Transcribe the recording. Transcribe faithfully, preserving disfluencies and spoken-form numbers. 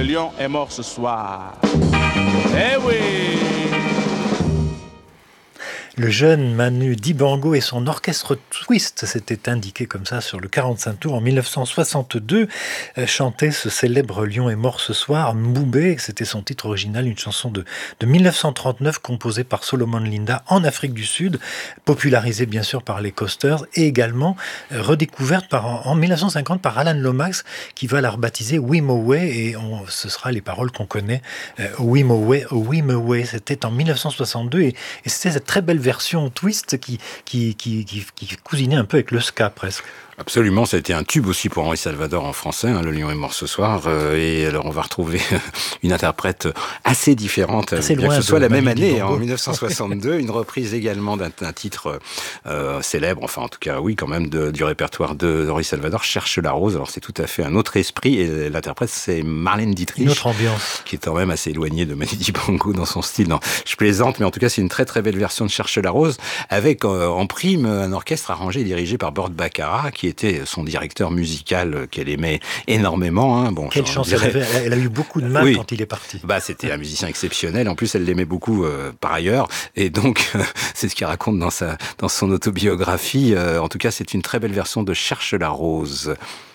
lion est mort ce soir. Eh oui! Le jeune Manu Dibango et son orchestre Twist, c'était indiqué comme ça sur le quarante-cinq tours en mille neuf cent soixante-deux, euh, chantait ce célèbre Lion est mort ce soir, Mboubé, c'était son titre original, une chanson de, de mille neuf cent trente-neuf composée par Solomon Linda en Afrique du Sud, popularisée bien sûr par les Coasters et également euh, redécouverte par, en, en mille neuf cent cinquante par Alan Lomax qui va la rebaptiser Wimoweh et on, ce sera les paroles qu'on connaît, euh, Wimoweh, Wimoweh, c'était en mille neuf cent soixante-deux et, et c'était cette très belle version twist qui, qui, qui, qui, qui cousinait un peu avec le ska presque. Absolument, ça a été un tube aussi pour Henri Salvador en français, hein, Le Lion est mort ce soir, euh, et alors on va retrouver une interprète assez différente, assez bien que ce soit la même année, hein, en mille neuf cent soixante-deux, une reprise également d'un, d'un titre euh, célèbre, enfin en tout cas oui quand même, de, du répertoire de Henri Salvador, Cherche la rose, alors c'est tout à fait un autre esprit, et l'interprète c'est Marlène Dietrich, une autre ambiance, qui est quand même assez éloignée de Manu Dibango dans son style, non, je plaisante, mais en tout cas c'est une très très belle version de Cherche la rose, avec euh, en prime un orchestre arrangé et dirigé par Burt Bacharach, qui était son directeur musical qu'elle aimait énormément. Hein. Bon, quelle chance dirais... elle avait, elle a eu beaucoup de mal oui. quand il est parti. Bah, c'était un musicien exceptionnel, en plus elle l'aimait beaucoup euh, par ailleurs, et donc euh, c'est ce qu'il raconte dans, sa, dans son autobiographie, euh, en tout cas c'est une très belle version de Cherche la rose.